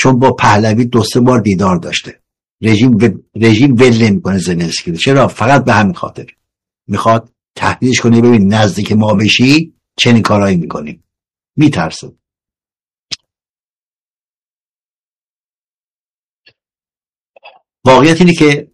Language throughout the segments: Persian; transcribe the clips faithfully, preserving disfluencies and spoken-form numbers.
چون با پهلوی دو سه بار دیدار داشته. رژیم و... رژیم ول نمی‌کنه زلنسکی. چرا؟ فقط به همین خاطر میخواد تهدیدش کنه، ببین نزدیک ما بشی چنین کارهایی میکنیم. میترسه. واقعیت اینه که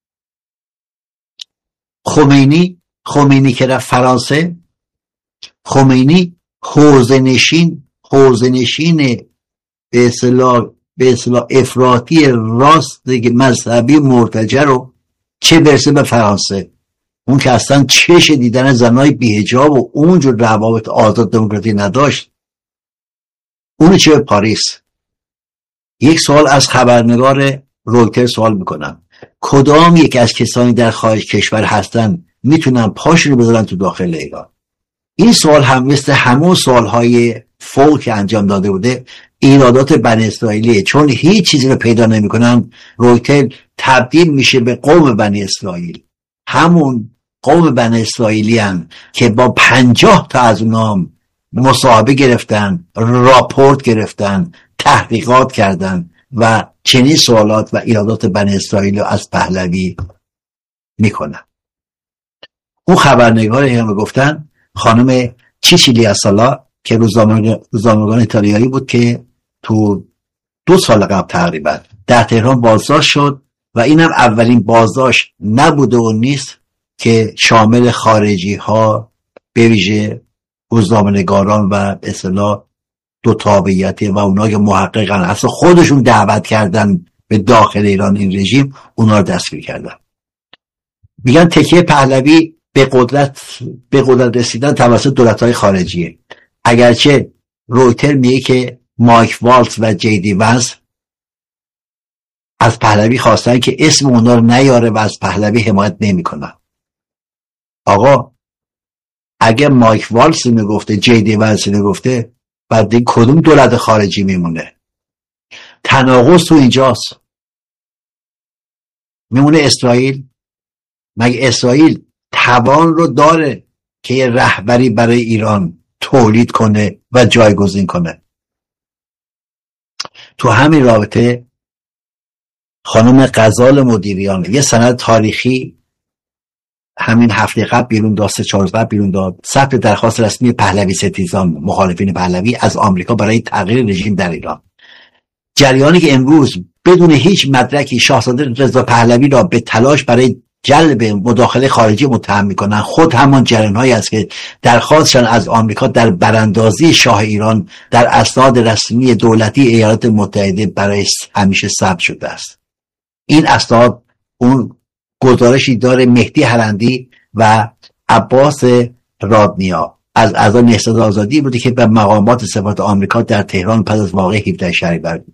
خمینی خمینی که رفت فرانسه، خمینی حوزه نشین حوزه نشین به اصطلاح به اصطلاح افراطی راست مذهبی مرتجع رو چه برسه به فرانسه، اون که اصلا چش دیدن زنای بی‌حجاب و اونجور روابط آزاد دموکراتی نداشت، اون چه به پاریس. یک سوال از خبرنگار رویتر سوال میکنم، کدام یک از کسانی در خارج کشور هستن میتونن پاش رو بذارن تو داخل ایران؟ این سوال هم مثل همون سوالهای فوق که انجام داده بوده ایرادات بنی اسرائیلیه، چون هیچ چیزی رو پیدا نمیکنن. رویتر تبدیل میشه به قوم بنی اسرائیل، همون قوم بنی اسرائیلی هم که با پنجاه تا از اونام مصاحبه گرفتن، راپورت گرفتن، تحقیقات کردن و چنین سوالات و ایرادات بنی اسرائیل رو از پهلوی میکنن. اون خبرنگار هم گفتن خانم چیچیلیا سالا که روزنامه‌نگار ایتالیایی بود که تو دو سال قبل تقریبا در تهران بازداشت شد و اینم اولین بازداشت نبوده و نیست که شامل خارجی ها به ویژه روزنامه‌نگاران و به اصطلاح دو تابعیتی و اونا که محققن اصلا خودشون دعوت کردن به داخل ایران این رژیم، اونا رو دستگیر کردن. میگن تکیه پهلوی به قدرت به قدرت رسیدن توسط دولت‌های خارجیه. اگرچه رویتر میگه که مایک والتز و جی دی ونس از پهلوی خواستن که اسم اونا رو نیاره و از پهلوی حمایت نمیکنن. آقا اگه مایک والتز میگفته، جی دی ونس میگفته، بعد کدوم دولت خارجی میمونه؟ تناقض تو اینجاست. میمونه اسرائیل. مگه اسرائیل توان رو داره که یه رهبری برای ایران تولید کنه و جایگزین کنه؟ تو همین رابطه خانم غزال مدیریان یه سند تاریخی همین هفته قبل بیرون داد، سه چهار قبل بیرون داد، ثبت درخواست رسمی پهلوی ستیزان مخالفین پهلوی از آمریکا برای تغییر رژیم در ایران. جریانی که امروز بدون هیچ مدرکی شاهزاده رضا پهلوی را به تلاش برای جلب مداخله خارجی متهم میکنن، خود همان جریان‌هایی است که درخواستشان از آمریکا در براندازی شاه ایران در اسناد رسمی دولتی ایالات متحده برای همیشه ثبت شده است. این اسناد اون گزارشی داره مهدی هلندی و عباس رادنیا از اعضای نهضت آزادی بوده که به مقامات سفارت آمریکا در تهران پس از واقعه هفده شهریور بوده.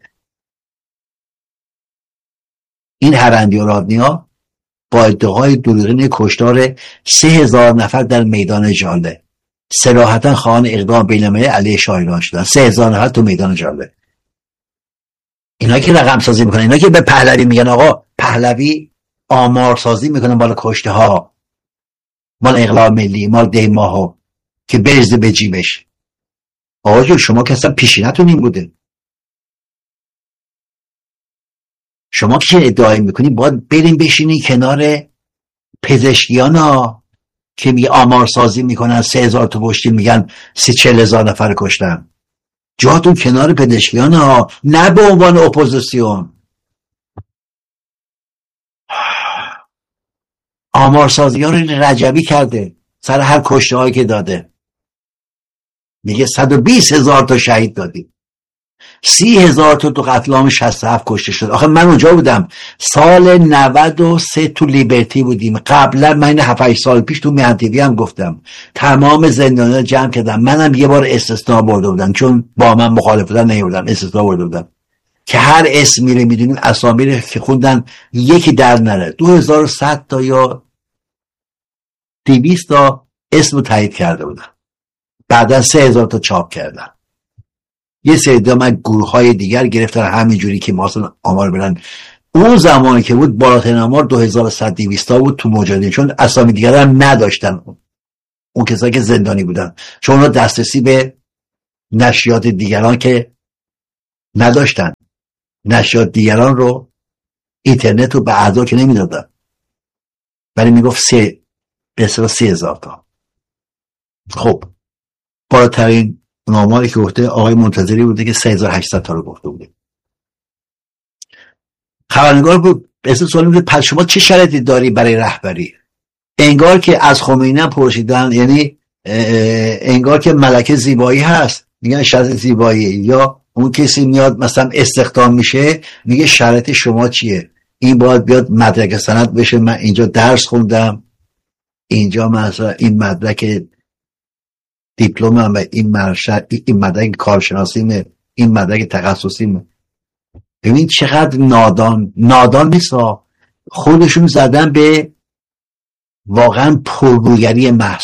این هلندی و رادنیا با ادعای دروغین کشتار سه هزار نفر در میدان ژاله صراحتا خواهان اقدام بین‌المللی علیه شاه ایران شدن. سه هزار نفر تو میدان ژاله. اینا که رقم سازی میکنن، اینا که به پهلوی میگن آقا پهلوی آمار سازی میکنه مال کشته ها، مال اقلال ملی، مال دیماها که بریزه به جیبش. آقا جو شما که اصلا پیشینتون این بوده. شما که ادعای میکنی باید بریم بشینی کنار پزشکیان ها که میگه آمار سازی میکنن سه هزار تا کشتی، میگن سی چل هزار نفر کشتن. جاتون کنار پزشکیان ها، نه به عنوان اپوزیسیون. آمارسازی ها رو رجبی کرده سر هر کشته هایی که داده، میگه صد و بیست هزار تا شهید دادیم، سی هزار تا تو قتل عام شصت و هفت کشته شد. آخه من اونجا بودم سال نود و سه تو لیبرتی بودیم. قبلا من هفت هشت سال پیش تو میهن تیوی هم گفتم تمام زندانیان جمع کردم، منم یه بار استثناء برده بودم چون با من مخالف بودن نمی‌بردم، استثناء برده بودم که هر اسمی رو میدونیم اسامی رو که خوندن یکی در نره. دو هزار و صد تا یا دویست تا اسم رو تایید کرده بودن، بعدا سه هزار تا چاپ کردن. یه سری دو من گروه های دیگر گرفتن همینجوری که ما اصلا آمار برن. اون زمانی که بود بالاترین آمار دو هزار و صد دویست تا بود تو مجاهدین، چون اسامی دیگر هم نداشتن اون کسایی که زندانی بودن، چون اونا دسترسی به نشریات دیگران که نداشتن. نشریات دیگران رو، اینترنت رو به اعضا که نمیدادن، ولی میگفت سه به اصطلاح سه هزار تا. خب بالاترین آماری که گفته آقای منتظری بوده که سه هزار و هشتصد تا رو گفته بوده. خبرنگار بود به اصطلاح سوال میگه پس شما چه شرایطی داری برای رهبری؟ انگار که از خمینی هم پرسیدن، یعنی انگار که ملکه زیبایی هست میگن شرط زیبایی، یا اون کسی میاد مثلا استخدام میشه میگه شرط شما چیه؟ این باید بیاد مدرک سند بشه، من اینجا درس خوندم، اینجا مثلا این مدرک دیپلمم و این مرشد، این مدرک کارشناسیمه، این مدرک تخصصیمه. ببین چقدر نادان نادان نیست ها، خودشون زدن به واقعا پرگویری محض.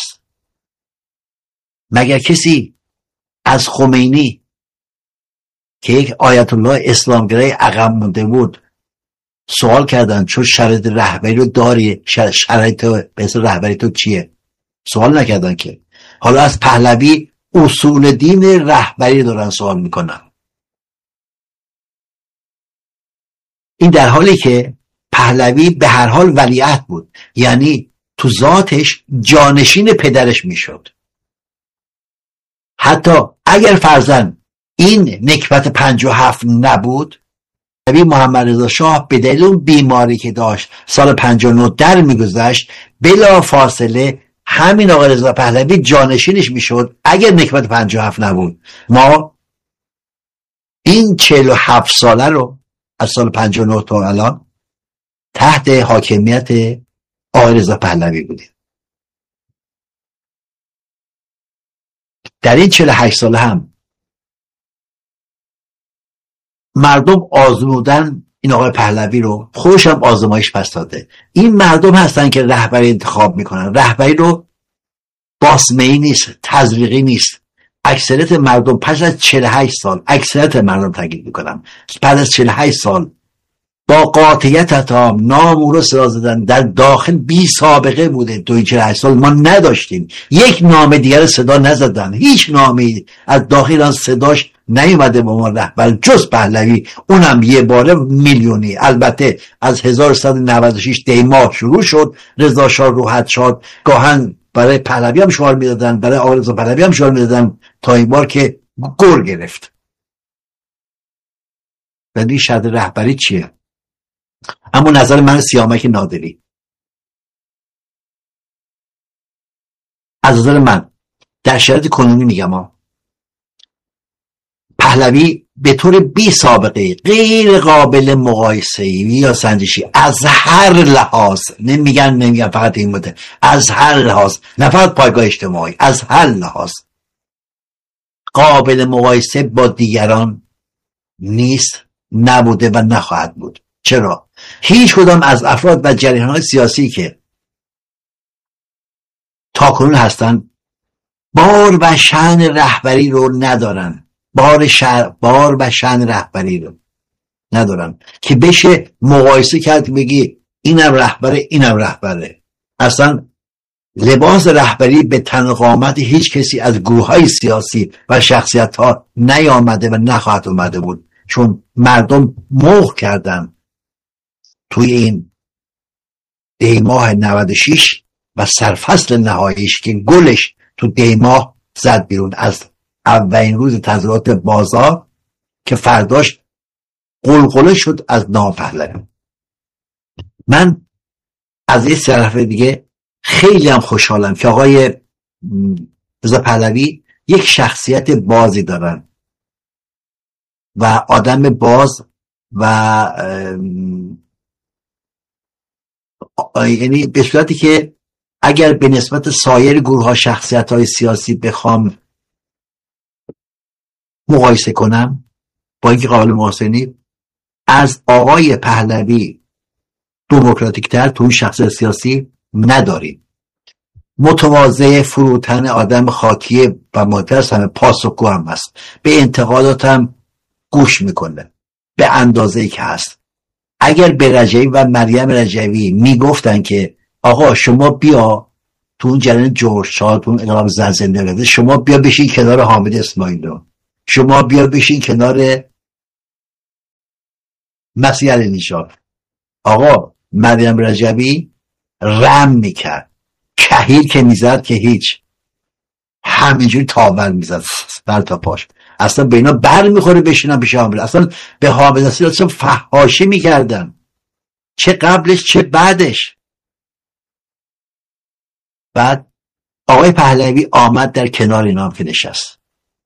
مگر کسی از خمینی که یک آیت الله اسلامگرای عقب مونده بود سوال کردن چون شرایط رهبری رو داری، شرایط به اصل رهبری تو چیه؟ سوال نکردن که. حالا از پهلوی اصول دین رهبری دارن سوال میکنن. این در حالی که پهلوی به هر حال ولیعهد بود، یعنی تو ذاتش جانشین پدرش میشد. حتی اگر فرضاً این نکبت پنجاه و هفت نبود، نبی محمد رضا شاه به دلیل اون بیماری که داشت سال پنجاه و نه در میگذشت، بلا فاصله همین آقای رضا پهلوی جانشینش میشد اگر نکبت پنجاه و هفت نبود. ما این چهل و هفت ساله رو از سال پنجاه و نه تا الان تحت حاکمیت آقای رضا پهلوی بودیم. در این چهل و هشت ساله هم مردم آزمودن این آقای پهلوی رو، خودش هم آزمایش پس داده. این مردم هستن که رهبری انتخاب میکنن. رهبری رو باسمه‌ای نیست، تزریقی نیست. اکثریت مردم پس از چهل و هشت سال، اکثریت مردم تاکید میکنم، پس از چهل و هشت سال با قاطعیت تام نام او رو صدا زدن. در داخل بی سابقه بوده. تو این چهل و هشت سال ما نداشتیم یک نام دیگر صدا نزدن، هیچ نامی از داخل آن صداش نیومده به ما رهبر جز پهلوی، اونم یه باره میلیونی. البته از هزار و سیصد و نود و شش دیماه شروع شد، رضا شاه روحت شد، گاهن برای پهلوی هم شعار میدادن، برای آقای رضا پهلوی هم شعار میدادن، تا این بار که گر گرفت. ولی شرط رهبری چیه؟ اما نظر من سیامک نادری، از نظر من در شرایط کنونی میگم ها، پهلوی به طور بی سابقه غیر قابل مقایسه یا سنجشی از هر لحاظ، نمیگن نمیگن فقط این بوده، از هر لحاظ، نه فقط پایگاه اجتماعی، از هر لحاظ قابل مقایسه با دیگران نیست، نبوده و نخواهد بود. چرا؟ هیچ کدام از افراد و جریان‌های سیاسی که تاکنون هستن بار و شأن رهبری رو ندارن، بار شر... بار و شأن رهبری رو ندارن که بشه مقایسه کرد بگی اینم رهبره اینم رهبره. اصلا لباس رهبری به تن قامت هیچ کسی از گروه‌های سیاسی و شخصیت‌ها نیامده و نخواهد اومده بود، چون مردم موق کردن توی این دیماه نود و شش و سرفصل نهاییش که گلش تو دیماه زد بیرون از اولین روز تظاهرات بازار که فرداش قلقله شد از نام پهلوی. من از این طرف دیگه خیلی هم خوشحالم که آقای رضا پهلوی یک شخصیت بازی دارن و آدم باز و یعنی به صورتی که اگر به نسبت سایر گروه ها شخصیت های سیاسی بخوام مقایسه کنم با اینکه قابل مقایسه نیست، از آقای پهلوی دموکراتیک تر تو شخصیت سیاسی نداریم. متواضع، فروتن، آدم خاکی و مدرس همه پاسخگو هم هست، به انتقاداتم گوش میکنه به اندازه‌ای که هست. اگر به رجوی و مریم رجوی میگفتن که آقا شما بیا تو اون جریان جورج شاه، تو اون انقلاب زن زنده، شما بیا بشین کنار حامد اسماعیلو، شما بیا بشین کنار مسیح علیه نژاد. آقا مریم رجبی رم میکرد، کهیر که میزد که هیچ، همینجوری تاول میزد بر تا پاش، اصلا به اینا بر میخوره بشینن پیش حامد، اصلا به حامد نصیر اصلا فحاشی میکردن، چه قبلش چه بعدش. بعد آقای پهلوی آمد در کنار اینا هم که نشست.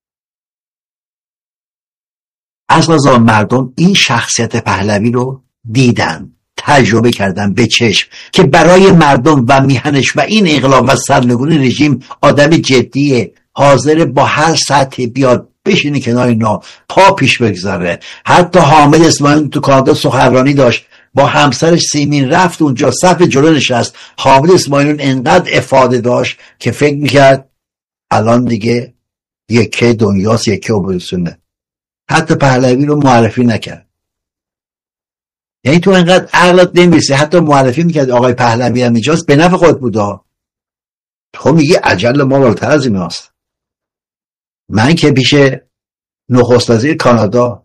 از قضا مردم این شخصیت پهلوی رو دیدن، تجربه کردن به چشم که برای مردم و میهنش و این انقلاب و سرنگونی رژیم آدم جدیه، حاضر با هر سطحی بیاد بشینه کنار اینا، پا پیش بگذاره. حتی حامد اسماعیل تو کانادا سخنرانی داشت، با همسرش سیمین رفت اونجا صف جلو نشست. حامد اسماعیل انقدر افاده داشت که فکر میکرد الان دیگه یکی دنیاست، یکی اپوزیسیونه. حتی پهلوی رو معرفی نکرد. یعنی تو انقدر عقلت نمیرسه حتی معرفی میکرد آقای پهلوی هم اینجاست، به نفع خود بودا. تو میگی اجل ما بالاتر از ایناست. من که پیش نخست وزیر کانادا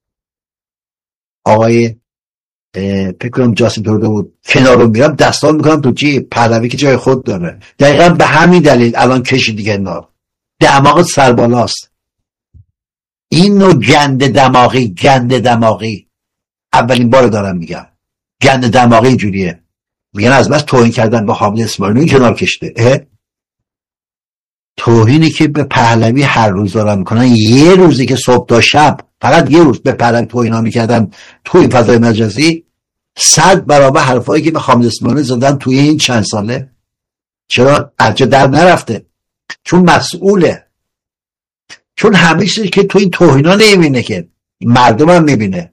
آقای فکر کنم جاستین ترودو بود کنار رو میرم دستان میکنم تو جیب، پهلوی که جای خود داره. دقیقا به همین دلیل الان کشیدی کنار، دماغت سربالاست. این نوع گند دماغی گند دماغی اولین بار دارم میگم، گند دماغی اینجوریه. میگن از بس توهین کردن به حامد اسماعیلی کنار کشته. توهینی که به پهلوی هر روز دارن میکنن، یه روزی که صبح تا شب فقط یه روز به پهلوی توهینا میکردن توی فضای مجازی، صد برابر حرفایی که به حامد اسماعیلی زدن توی این چند ساله. چرا ارجا در نرفته؟ چون مسئوله، چون همه چیزی که توی این توهینا نمیبینه که مردم هم میبینه.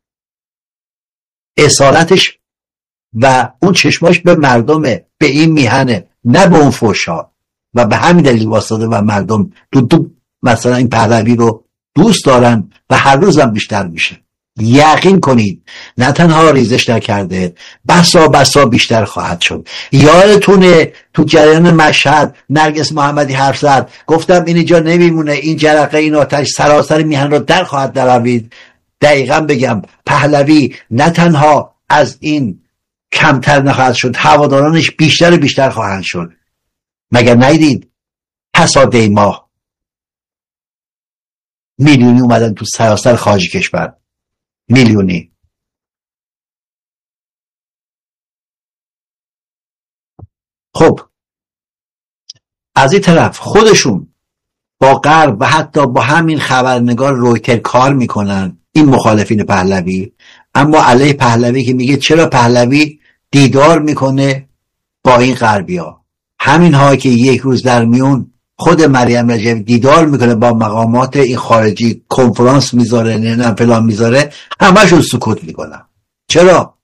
اصالتش و اون چشماش به مردمه، به این میهنه، نه به اون فوشا. و به همین دلیل واسطه و مردم دو دو مثلا این پهلوی رو دوست دارن و هر روز هم بیشتر میشه. یقین کنید نه تنها ریزش نکرده، بسا بسا بیشتر خواهد شد. یادتونه تو جریان مشهد نرگس محمدی حرف زد، گفتم این اینجا نمیمونه، این جرقه این آتش سراسر میهن رو در خواهد درآورد. دقیقا بگم پهلوی نه تنها از این کمتر نخواهد شد، هوادارانش بیشتر و بیشتر خواهند شد. مگر ندیدید پسا دی ماه میلیونی اومدن تو سراسر خارج کشور، میلیونی. خب از این طرف خودشون با غرب و حتی با همین خبرنگار رویتر کار میکنن، این مخالفین پهلوی. اما علیه پهلوی که میگه چرا پهلوی دیدار میکنه با این غربیا، همین ها که یک روز در میون خود مریم رجبی دیدار میکنه با مقامات این خارجی، کنفرانس میذاره، نه فلان میذاره، همشون سکوت میکنن. چرا؟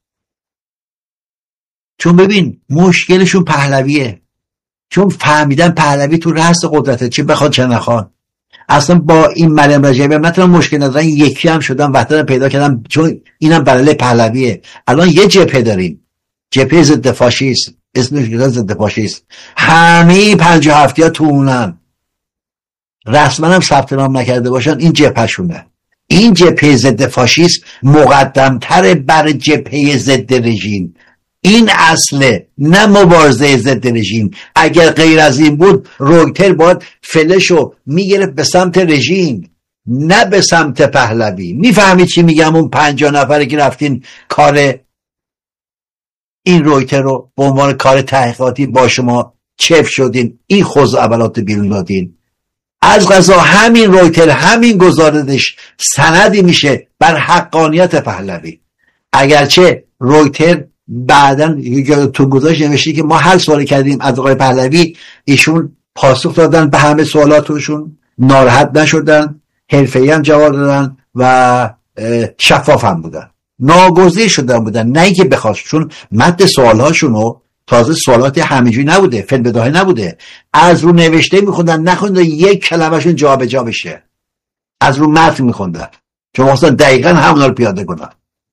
چون ببین مشکلشون پهلویه، چون فهمیدن پهلوی تو رأس قدرته، چه بخواد چه نخواد. اصلا با این مریم رجبی هم نتونن مشکل ندارن، یکی هم شدن وحدت پیدا کردن، چون اینم برای پهلویه. الان یه جبهه داریم، جبهه ضد فاشیسم، اسمش که ضد فاشیسم، همه پنجاه هفتی ها تو اونن، رسما هم ثبت نام نکرده باشن، این جبهه شونه. این جبهه ضد فاشیسم مقدمتر بر جبهه ضد رژیم. این اصله، نه مبارزه ضد رژیم. اگر غیر از این بود رویتر باید فلشو میگرفت به سمت رژیم، نه به سمت پهلوی. میفهمید چی میگم؟ اون پنجاه نفره که رفتین کار این رویتر رو به عنوان کار تحقیقاتی با شما چف شدین، این خوز اولات بیرون دادین. از قضا همین رویتر، همین گزارشش سندی میشه بر حقانیت پهلوی. اگرچه رویتر بعدن تو گزارش نوشته که ما هر سوالی کردیم از آقای پهلوی، ایشون پاسخ دادن به همه سوالاتشون، ناراحت نشدن، حرفه‌ای هم جواب دادن و شفاف هم بودن، ناگزیر شدن بودن، نه اینکه بخواد، چون متن سوالهاشونو تازه سوالات همینجوری نبوده، فعل بداهه نبوده، از رو نوشته میخوندن، نخوندن یک کلمه‌شون جا به جا بشه، از رو متن میخوندن، چون اصلا دقیقاً همونا رو پیاده کنن.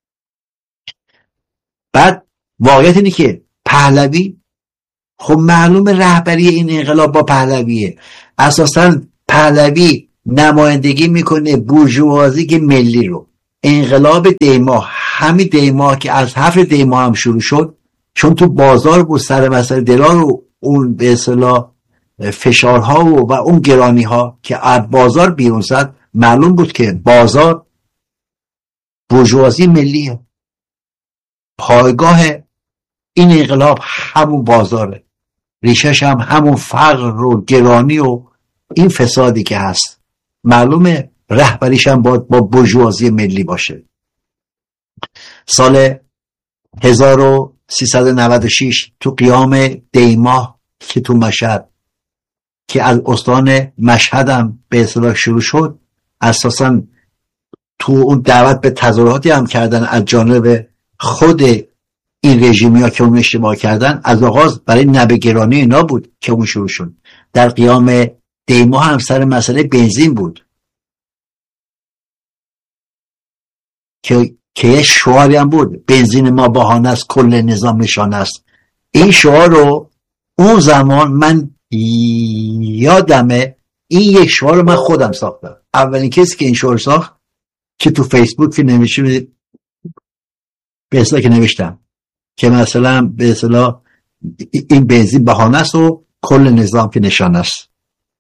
بعد واقعیت اینه که پهلوی، خب معلوم رهبری این انقلاب با پهلویه. اساساً پهلوی نمایندگی میکنه بورژوازی که ملی رو. انقلاب دیما همین دیما که از هفت دیما هم شروع شد، چون تو بازار بود سر مسئله دلار و اون به اصطلاح فشارها و, و اون گرانی ها که از بازار بیرون زد، معلوم بود که بازار بورژوازی ملیه، پایگاه این انقلاب همون بازاره، ریشش هم همون فقر و گرانی و این فسادی که هست. معلومه رهبریش هم باید با بورژوازی ملی باشه. سال هزار و سیصد و نود و شش تو قیام دیما که تو مشهد، که از استان مشهد هم به اصطلاح شروع شد، اساساً تو اون دعوت به تظاهراتی هم کردن از جانب خود این رژیمی ها که اون اشتباه کردن. از آغاز برای نبگرانی اینا بود که اون شروع شد. در قیام دیما هم سر مسئله بنزین بود که که یه شعاری هم بود، بنزین ما بهانه است کل نظام نشانه است. این شعار رو اون زمان من یادمه، این یک شعار رو من خودم ساختم. اولین کسی که این شعار ساخت که تو فیسبوک که نوشتم، به اصطلاح که نوشتم که مثلا به اصطلاح این بنزین بهانه است و کل نظام که نشانه است.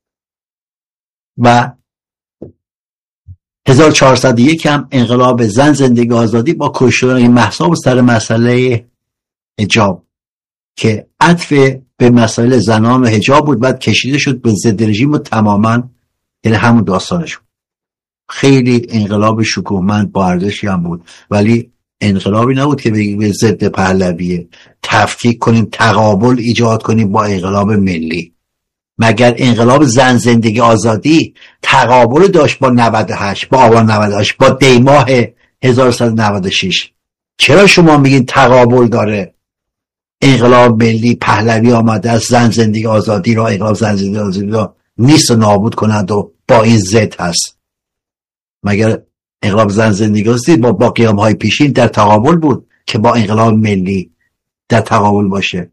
و هزار و چهارصد و یک هم انقلاب زن زندگی آزادی با کشتن مهسا سر مسئله حجاب که عطف به مسائل زنان و حجاب بود، بعد کشیده شد به ضد رژیم و تماما یعنی همون داستانش بود. خیلی انقلاب شکوهمند با ارزشی هم بود، ولی انقلابی نبود که بگیم به ضد پهلویه. تفکیک کنیم، تقابل ایجاد کنیم با انقلاب ملی. مگر انقلاب زن زندگی آزادی تقابل داشت با نود و هشت، با آبان نود و هشت، با دیماه هزار و سیصد و نود و شش؟ چرا شما میگین تقابل داره؟ انقلاب ملی پهلوی آمده از زن زندگی آزادی را، انقلاب زن زندگی آزادی را نیست و نابود کنند و با این ضد هست. مگر انقلاب زن زندگی آزادی با با قیام های پیشین در تقابل بود که با انقلاب ملی در تقابل باشه؟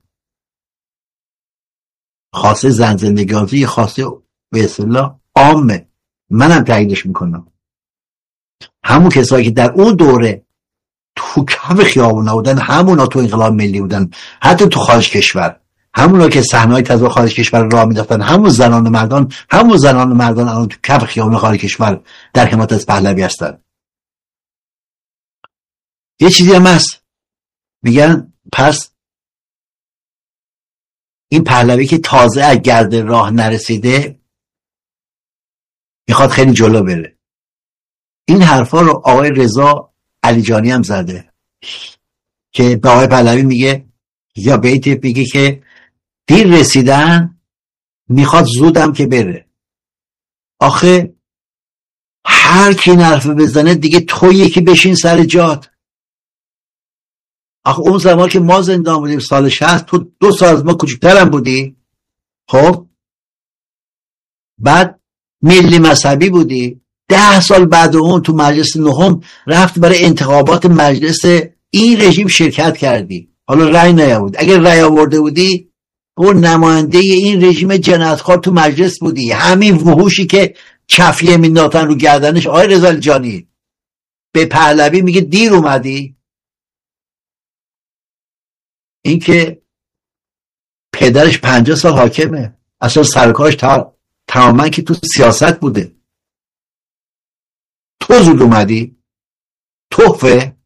خاصه زن زندگی آزادی خاصه به اصطلاح عامه، منم تاییدش میکنم. همون کسایی که در اون دوره تو کف خیابون بودن، همونا تو انقلاب ملی بودن. حتی تو خارج کشور همونا که صحنه‌های تظاهر خارج کشور راه می‌انداختن، همون زنان و مردان همون زنان و مردان الان تو کف خیابون خارج کشور در حمایت از پهلوی هستن. یه چیزی هم هست، میگن پس این پهلوی که تازه از گرد راه نرسیده میخواد خیلی جلو بره. این حرفا رو آقای رضا علیجانی هم زده که به آقای پهلوی میگه، یا بیت میگه که دیر رسیدن میخواد زودم که بره. آخه هر کی این حرف بزنه دیگه تو یکی بشین سر جات. آخه اون زمان که ما زندان بودیم سال شصت، تو دو سال از ما کوچکترم بودی، خب بعد ملی مذهبی بودی. ده سال بعد اون تو مجلس نهم رفت برای انتخابات مجلس این رژیم شرکت کردی، حالا رأی نیاورد. اگر رأی آورده بودی اون نماینده این رژیم جنایتکار تو مجلس بودی. همین وحوشی که کفیه مینداختن رو گردنش آقای رضا علیجانی به پهلوی میگه دیر اومدی. این که پدرش پنجاه سال حاکمه، اصلا سرکارش تماما که تو سیاست بوده. تو زود اومدی، تحفه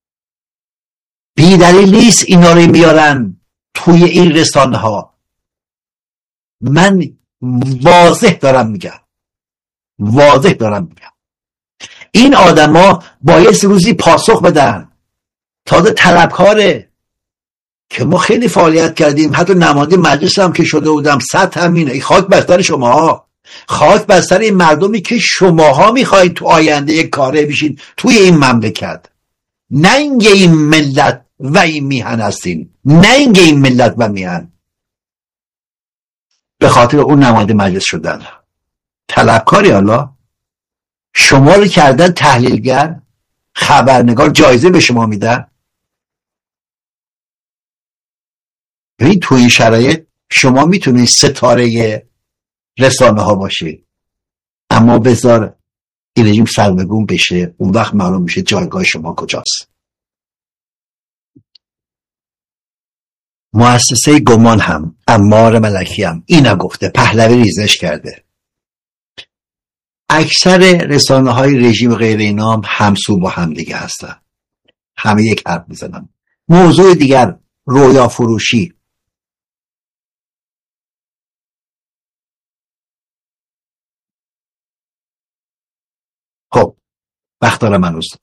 بی دلیل نیست اینا رو میارن توی این رسانه ها. من واضح دارم میگم واضح دارم میگم این آدم ها باید روزی پاسخ بدن. تازه طلبکاره که ما خیلی فعالیت کردیم، حتی نماینده مجلس هم که شده بودم، صد همینه. خاک بر سر شماها، خاک بر سر این مردمی که شماها میخواید تو آینده یک کاره بشین توی این مملکت. نه اینگه این ملت و این میهن هستین، نه اینگه این ملت و میهن به خاطر اون نماینده مجلس شدن. طلبکاری حالا شما رو کردن تحلیلگر، خبرنگار، جایزه به شما میدن. ببین تو این شرایط شما میتونید ستاره رسانه ها باشید، اما بذار این رژیم سرنگون بشه، اون وقت معلوم میشه جایگاه شما کجاست. مؤسسه گمان هم، عمار ملکی هم این گفته، پهلوی ریزش کرده. اکثر رسانه های رژیم غیر اینا هم همسو با هم دیگه هستن، همه یک حرف میزنن. موضوع دیگر، رویا فروشی. خب وقت دارم من روز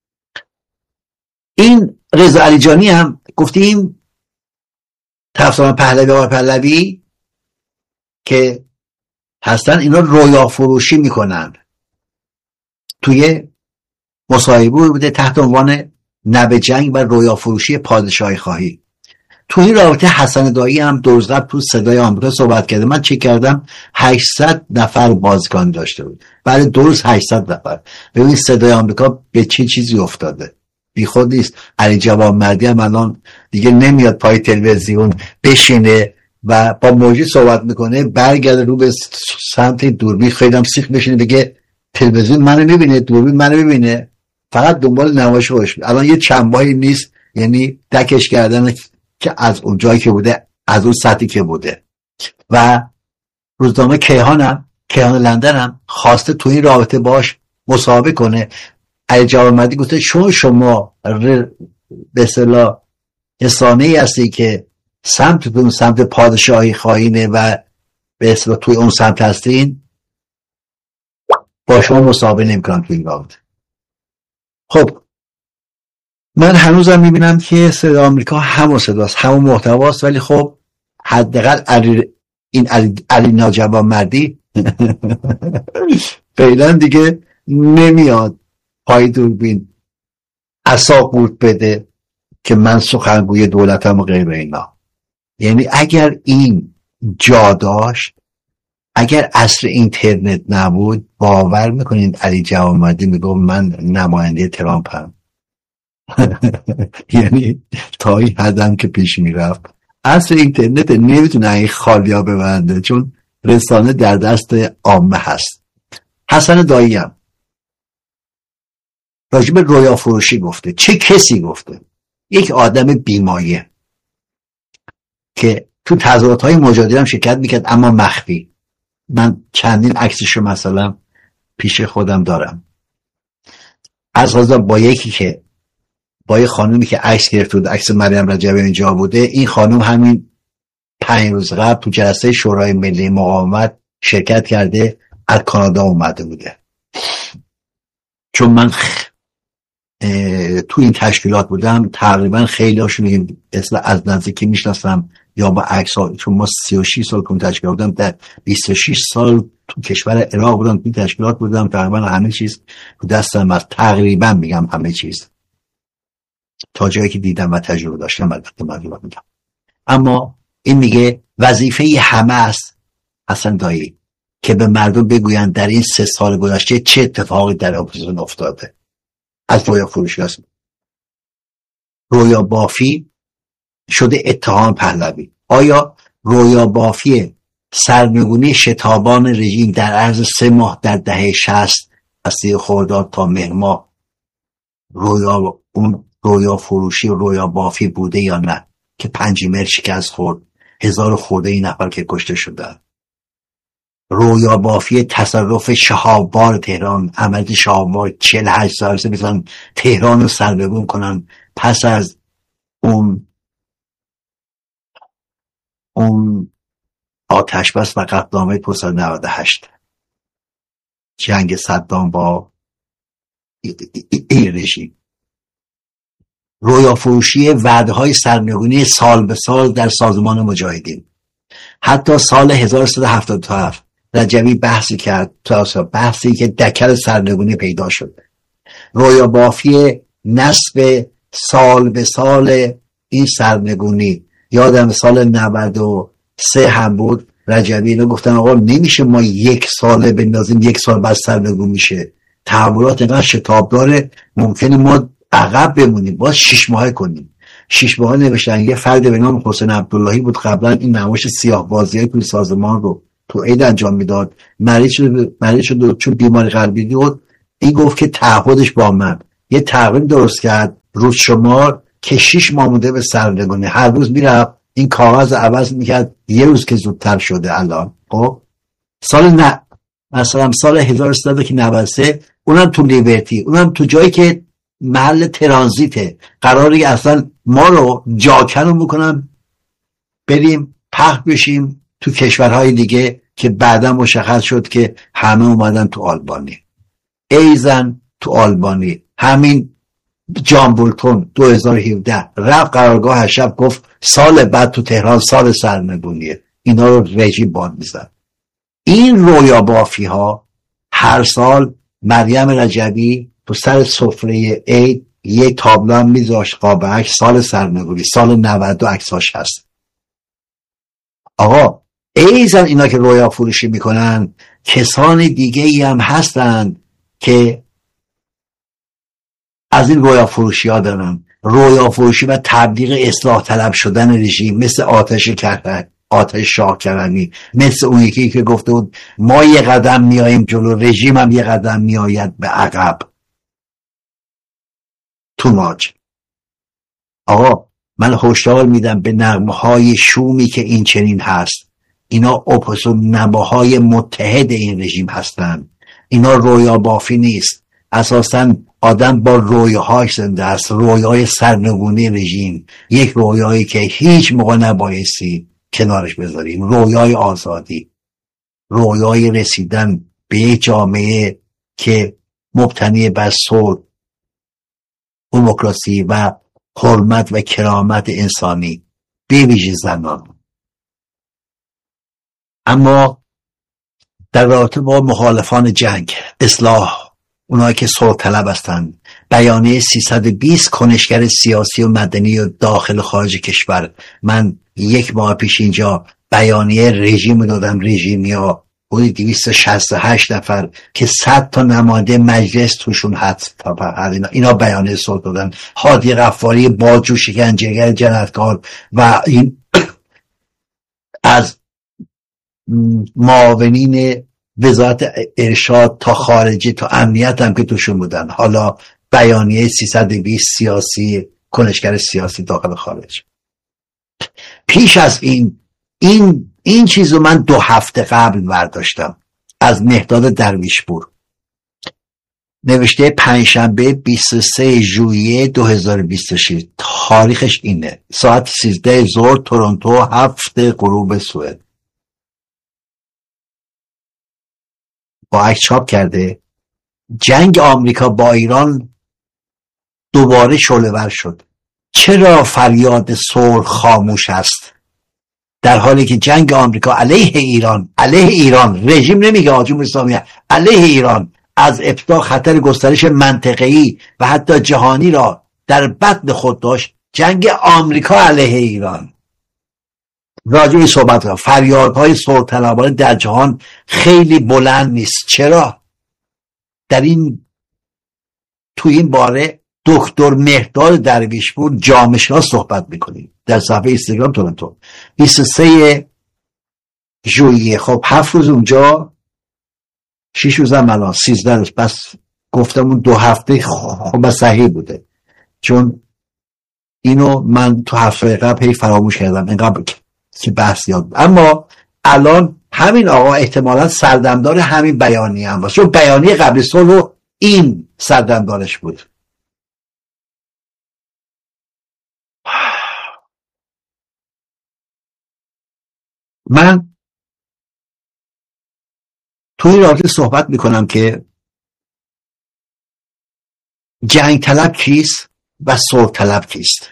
این رضا علیجانی هم گفتیم طرفداران پهلوی آقای پهلوی که هستن، اینا رویا فروشی میکنن. توی مصاحبه بوده تحت عنوان نب جنگ و رویا فروشی پادشاهی خواهی. تو این رابطه حسن دایی هم دو روز قبل تو صدای آمریکا صحبت کرده. من چک کردم هشتصد نفر بازیکن داشته بود، برای دو روز هشتصد نفر. ببین صدای آمریکا به چه چیزی افتاده، بی خود نیست. علی جوانمردی هم الان دیگه نمیاد پای تلویزیون بشینه و با موجی صحبت میکنه، برگرده رو به سمت دوربین، خیلی هم سیخ بشینه بگه تلویزیون منو میبینه، دوربین منو میبینه، فقط دنبال نمایش روش. الان یه چنبایی نیست، یعنی دکش کردن که از اون جایی که بوده، از اون سطحی که بوده. و روزنامه کیهان هم، کیهان لندن هم خواسته تو این رابطه باش مصاحبه کنه. علی جوانمردی گفته چون شما به اصطلاح رسانه‌ای هستی که سمت سمت پادشاهی خواهینه و به اصطلاح توی اون سمت هستین، با شما مصاحبه نمی‌کنم توی این رابطه. خب من هنوزم میبینم که صدا آمریکا همون صداست، همون محتواست، ولی خب حداقل علی این علی, علی ناجوانمردی فعلا دیگه نمیاد پای دوربین عصا قورت بده که من سخنگوی دولتم و غیر اینا. یعنی اگر این جا داشت، اگر عصر اینترنت نبود، باور میکنید علی جوانمردی میگم من نماینده ترامپم. یعنی تا این حدم که پیش میرفت. عصر اینترنت نمیتونه این خالیا ببنده، چون رسانه در دست عامه هست. حسن دایی هم راجب رویا فروشی گفته. چه کسی گفته؟ یک آدم بیمایه که تو تظاهرات های مجادله هم شرکت میکرد، اما مخفی. من چندین عکسشو مثلا پیش خودم دارم. از غذا با یکی که با یه خانومی که عکس گرفته بود، عکس مریم رجبی اینجا بوده. این خانوم همین پنج روز قبل تو جلسه شورای ملی مقاومت شرکت کرده، از کانادا اومده بوده. چون من خ... تو این تشکیلات بودم، تقریبا خیلی هاشون اصلا از نزدیکی میشناسم یا با عکس ها، چون ما سی و شش سال تو تشکیلات بودم، در بیست و شش سال تو کشور عراق بودم، تو تشکیلات بودم، تقریبا همه چیز تو دستم هست. تقریبا میگم همه چیز، تا جایی که دیدم و تجربه داشتم البته مردم میگم. اما این میگه وظیفه همه است حسن دایی که به مردم بگوین در این سه سال گذشته چه اتفاقی در اپوزیسیون افتاده. از رویا فروشی هست، رویا بافی شده اتهام پهلوی. آیا رویا بافی سرنگونی شتابان رژیم در عرض سه ماه در دهه شصت از سی خرداد تا مهر ماه رویا اون رویا فروشی و رویا بافی بوده یا نه که پنجیمر شکست خورد، هزار خورده این نفر که کشته شده؟ رویا بافی تصرف شهاب‌بار تهران، عملیات شهاب‌بار چهل و هشت سال سه میتونن تهران رو سرنگون کنن پس از اون اون آتش بس و قطعنامه پست نود و هشت، جنگ صدام با این رژیم. رویا فروشی وعده های سرنگونی سال به سال در سازمان مجاهدین. حتی سال هزار و سیصد و هفتاد و هفت رجبی بحثی کرد، بحثی که دکل سرنگونی پیدا شد. رویا بافی نصب سال به سال این سرنگونی. یادم سال نود و سه هم بود، رجبی اینو گفتن آقا نمیشه ما یک ساله بندازیم، یک سال بعد سرنگون میشه. تحولات اینقدر شتاب داره، ممکنه ما عقب بمونیم، باز شش ماهه کنیم. شش ماهه نوشتن. یه فرد به نام حسین عبداللهی بود، قبلا این نمایش سیاه بازی های توی سازمان رو تو عید انجام میداد، مریض شد مریض شد چون بیماری قلبی بود. این گفت که تعهدش با من یه تقویم درست کرد روز شمار که شش ماه مونده به سرنگونی، هر روز میرفت این کاغذ عوض میکرد یه روز که زودتر شده الان. خب سال نه مثلا سال هزار و سیصد و نود و سه اونم تو لیبرتی، اونم تو جایی که محل ترانزیته، قراری اصلا ما رو جاکنو میکنن بریم پخش بشیم تو کشورهای دیگه که بعدا مشخص شد که همه اومدن تو آلبانی. ایزن تو آلبانی همین جان بولتون دو هزار و هفده رفت قرارگاه شب گفت سال بعد تو تهران سال سرنگونیه، اینا رو رژیم بان میزن. این رویا بافی ها هر سال مریم رجبی تو سر سفره عید یه تابلو هم میذاشت قاب عکس سال سرنگونی سال نود و عکساش هست. آقا ایزن اینا که رویا فروشی میکنن کسان دیگه ای هم هستن که از این رویا فروشی ها دارن، رویا فروشی و تبلیغ اصلاح طلب شدن رژیم، مثل آتش کرد آتش شاه کرمی، مثل اون یکی که گفته بود ما یه قدم میاییم جلو، رژیم هم یه قدم میآید به عقب. تو ماج. آقا من هشدار میدم به نغمه های شومی که این چنین هست، اینا اپوزیسیون نماهای متحد این رژیم هستن، اینا رویا بافی نیست. اساساً آدم با رویاهاش زنده است، رویای سرنگونی رژیم، یک رویایی که هیچ موقع نبایستی کنارش بذاریم، رویای آزادی، رویای رسیدن به یک جامعه که مبتنی بر صلح، دموکراسی و حرمت و کرامت انسانی به ویژه زنان. اما در رابطه با مخالفان جنگ، اصلاح، اونایی که صلح طلب هستن، بیانیه سیصد و بیست کنشگر سیاسی و مدنی و داخل و خارج کشور، من یک ماه پیش اینجا بیانیه رژیم دادم، رژیمیا بودی دویست و شصت و هشت نفر که صد تا نماینده مجلس توشون هست تا اینا, اینا بیانیه صلح دادن. هادی غفاری باجو شکنجهگر جنایتکار و این از معاونین وزارت ارشاد تا خارجی تا امنیت هم که توشون بودن. حالا بیانیه سیصد و بیست سیاسی، کنشگر سیاسی داخل خارج. پیش از این این این چیزو من دو هفته قبل برداشتم از مهداد درویشپور، نوشته پنجشنبه بیست و سوم ژوئیه دو هزار و بیست و شش، تاریخش اینه، ساعت سیزده ظهر تورنتو، هفت غروب سوئد. با عکس چاپ کرده. جنگ آمریکا با ایران دوباره شعله‌ور شد. چرا فریاد صلح خاموش است در حالی که جنگ آمریکا علیه ایران، علیه ایران، رژیم نمیگه جمهوری اسلامی، علیه ایران از ابتدا خطر گسترش منطقه‌ای و حتی جهانی را در بطن خود داشت؟ جنگ آمریکا علیه ایران. راجعی صحبت کنم. فریادهای صلح طلبانه در جهان خیلی بلند نیست. چرا؟ در این تو این باره دکتر مهداد درویشپور جامعه شناس صحبت میکنیم در صفحه اینستاگرام تورنتو. بیست و سوم ژوئیه. خب هفت روز اونجا، شش روز هم الان، سیزده روز. بس گفتم اون دو هفته خب صحیح بوده، چون اینو من تو هفته قبل هی فراموش کردم اینقدر که بحث یاد. اما الان همین آقا احتمالاً سردمدار همین بیانیه هم باشه، چون بیانیه قبل صلح رو این سردمدارش بود. من تو این رابطه صحبت میکنم که جنگ طلب کیست و صلح طلب کیست.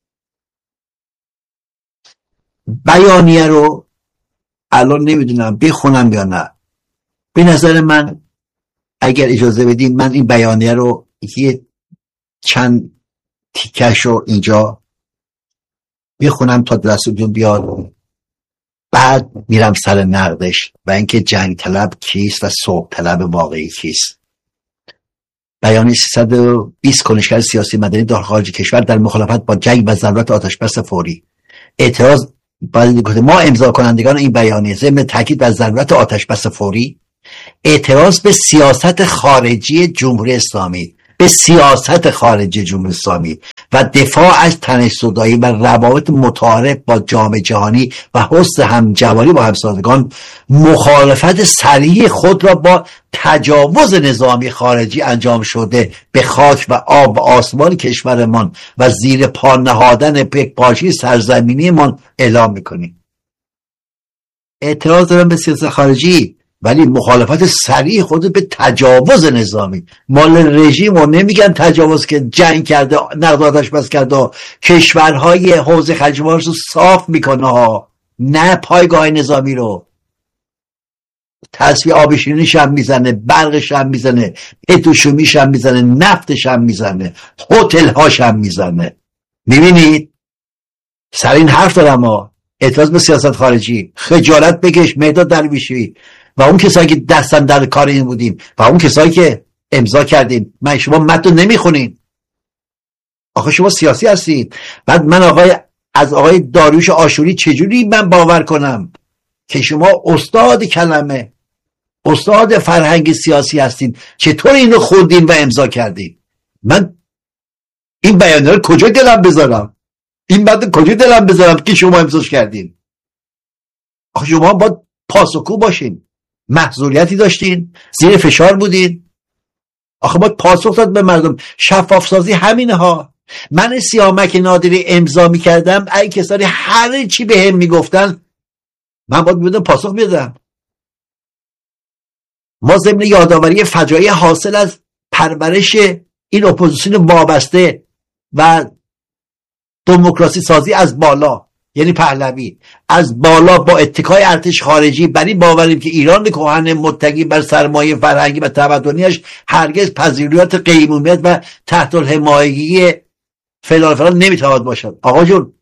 بیانیه رو الان نمیدونم بخونم یا نه. به نظر من اگر اجازه بدین من این بیانیه رو یه چند تیکش رو اینجا بخونم تا دستتون بیاد، بعد میرم سر نقدش و اینکه جنگ طلب کیست و صلح طلب واقعی کیست. بیانیه سیصد و بیست کنشگر سیاسی مدنی داخل خارج کشور در مخالفت با جنگ و ضرورت آتشبس فوری. اعتراض ما امضا کنندگان این بیانیه ضمن تاکید بر ضرورت آتشبس فوری، اعتراض به سیاست خارجی جمهوری اسلامی، به سیاست خارجی جمهوری اسلامی و دفاع از تنش‌زدایی و روابط متعارف با جامعه جهانی و حسن همجواری با همسازگان مخالفت صریح خود را با تجاوز نظامی خارجی انجام شده به خاک و آب و آسمان کشورمان و زیر پا نهادن یکپارچگی سرزمینیمان اعلام میکنیم. اعتراض دارم به سیاست خارجی، ولی مخالفت صریح خود به تجاوز نظامی. مال رژیم رو نمیگن تجاوز که جنگ کرده، نقد آتش بس کرده، کشورهای حوزه خلیج فارس رو صاف میکنه ها، نه پایگاه نظامی رو. تصفیه آب شیرینیش هم میزنه، برقش هم میزنه، پتروشیمیش هم میزنه، نفتش هم میزنه، هتل هاش هم میزنه. میبینید سر این حرف دارم ها. اعتراض به سیاست خارجی، خجالت بکش مهداد درویشی و اون کسایی که دستن در کار این بودیم و اون کسایی که امضا کردیم. من شما متن رو نمیخونین، آخه شما سیاسی هستید. بعد من آقای از آقای داریوش آشوری چجوری من باور کنم که شما استاد کلمه، استاد فرهنگ سیاسی هستین؟ چطور اینو خوندین و امضا کردین؟ من این بیانیه رو کجا دلم بذارم؟ این بعد کجا دلم بذارم که شما امضاش کردین؟ آخه شما باید پاسخگو باشین. محضوریتی داشتین، زیر فشار بودین، آخه باید پاسخ داد به مردم. شفاف سازی همینه ها. من سیامک نادری امضا میکردم، ای کسانی هر چی به هم میگفتن من باید میبودم پاسخ میدم. ما ضمن یادآوری فجایع حاصل از پرورش این اپوزیسیون وابسته و دموکراسی سازی از بالا، یعنی پهلوی از بالا با اتکای ارتش خارجی، بر این باوریم که ایران کهن متکی بر سرمایه فرهنگی و تمدنیش هرگز پذیریت قیمومیت و تحت الحمایگی فلان فلان نمیتواند باشد. آقا جون،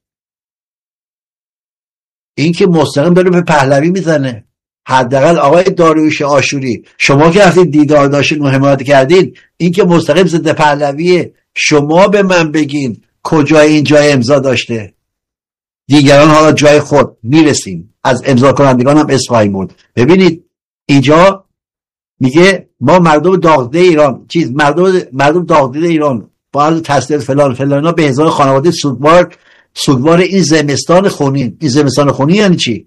این که مستقیم داره به پهلوی میزنه. حداقل آقای داریوش آشوری، شما که رفتید دیدار داشتین و حمایت کردین، این که مستقیم ضد پهلویه. شما به من بگین کجای این جای امضا داشته؟ دیگران حالا جای خود میرسیم، از امضا کنندگان هم اسم خواهیم برد. ببینید اینجا میگه ما مردم داغدیده ایران، چیز مردم مردم داغدیده ایران با عرض تسلیت فلان فلانا به هزار خانواده سوگوار سوگوار این زمستان خونین. این زمستان خونین یعنی چی؟